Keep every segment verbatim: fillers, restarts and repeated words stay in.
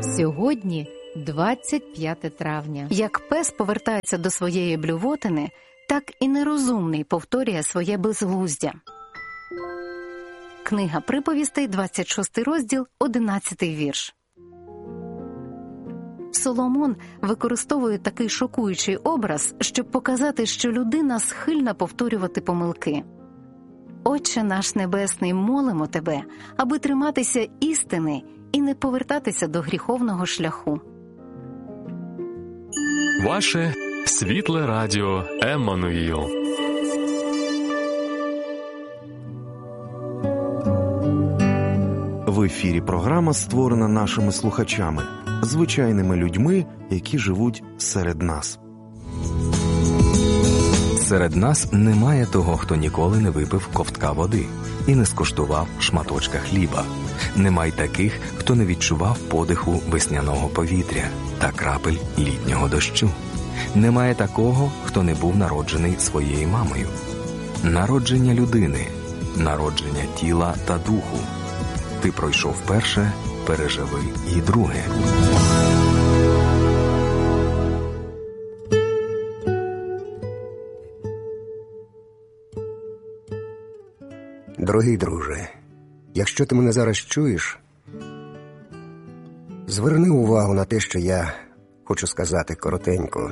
Сьогодні двадцять п'яте травня. Як пес повертається до своєї блювотини, так і нерозумний повторює своє безглуздя. Книга приповістей, двадцять шостий розділ, одинадцятий вірш. Соломон використовує такий шокуючий образ, щоб показати, що людина схильна повторювати помилки. «Отче наш Небесний, молимо Тебе, аби триматися істини і не повертатися до гріховного шляху». Ваше світле радіо Еммануїл. В ефірі програма створена нашими слухачами, звичайними людьми, які живуть серед нас. Серед нас немає того, хто ніколи не випив ковтка води і не скуштував шматочка хліба. Немає таких, хто не відчував подиху весняного повітря та крапель літнього дощу. Немає такого, хто не був народжений своєю мамою. Народження людини, народження тіла та духу. Ти пройшов перше, переживи і друге. Дорогий друже, якщо ти мене зараз чуєш, зверни увагу на те, що я хочу сказати коротенько.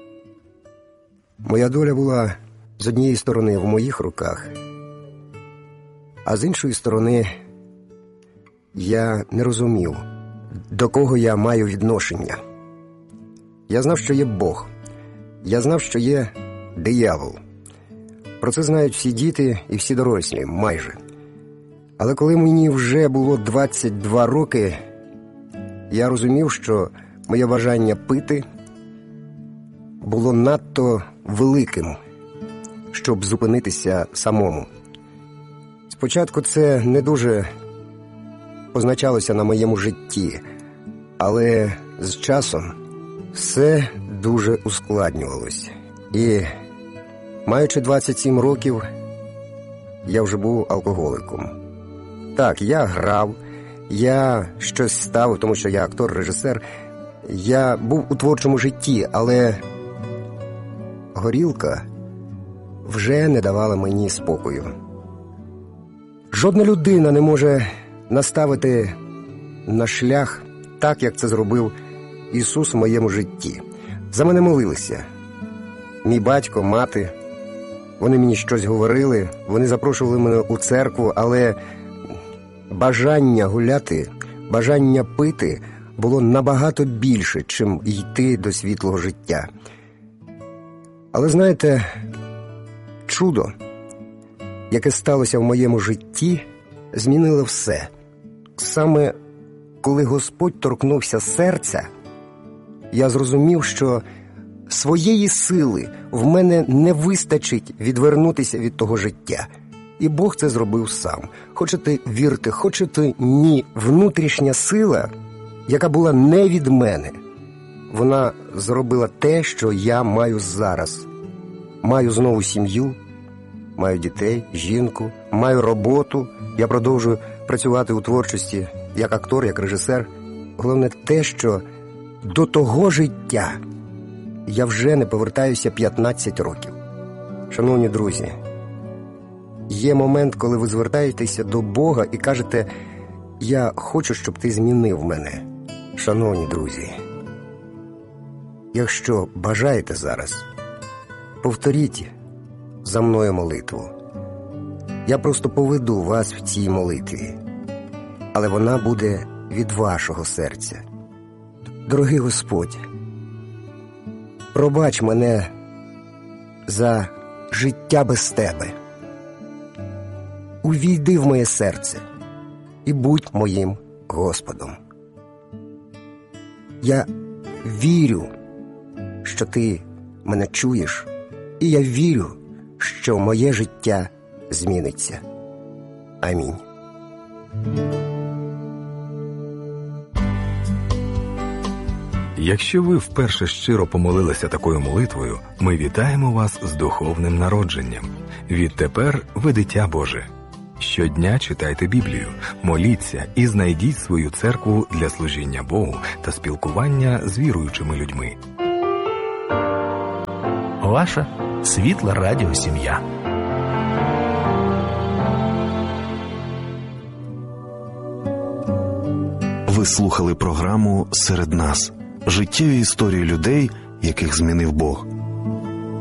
Моя доля була з однієї сторони в моїх руках, а з іншої сторони я не розумів, до кого я маю відношення. Я знав, що є Бог, я знав, що є диявол. Про це знають всі діти і всі дорослі, майже. Але коли мені вже було двадцять два роки, я розумів, що моє бажання пити було надто великим, щоб зупинитися самому. Спочатку це не дуже позначалося на моєму житті, але з часом все дуже ускладнювалося. І маючи двадцять сім років, я вже був алкоголиком. Так, я грав, я щось став, тому що я актор, режисер. Я був у творчому житті, але горілка вже не давала мені спокою. Жодна людина не може наставити на шлях так, як це зробив Ісус в моєму житті. За мене молилися. Мій батько, мати, вони мені щось говорили, вони запрошували мене у церкву, але бажання гуляти, бажання пити було набагато більше, чим йти до світлого життя. Але знаєте, чудо, яке сталося в моєму житті, змінило все. Саме коли Господь торкнувся серця, я зрозумів, що своєї сили в мене не вистачить відвернутися від того життя. І Бог це зробив сам. Хочете вірте, хочете ні, внутрішня сила, яка була не від мене, вона зробила те, що я маю зараз. Маю знову сім'ю, маю дітей, жінку, маю роботу, я продовжую працювати у творчості як актор, як режисер. Головне те, що до того життя я вже не повертаюся п'ятнадцять років. Шановні друзі, є момент, коли ви звертаєтеся до Бога і кажете: «Я хочу, щоб ти змінив мене». Шановні друзі, якщо бажаєте зараз, повторіть за мною молитву. Я просто поведу вас в цій молитві, але вона буде від вашого серця. Дорогий Господь, пробач мене за життя без Тебе. Увійди в моє серце і будь моїм Господом. Я вірю, що Ти мене чуєш, і я вірю, що моє життя зміниться. Амінь. Якщо ви вперше щиро помолилися такою молитвою, ми вітаємо вас з духовним народженням. Відтепер ви дитя Боже. Щодня читайте Біблію, моліться і знайдіть свою церкву для служіння Богу та спілкування з віруючими людьми. Ваша світла радіосім'я. Ви слухали програму «Серед нас» – життєві історії людей, яких змінив Бог.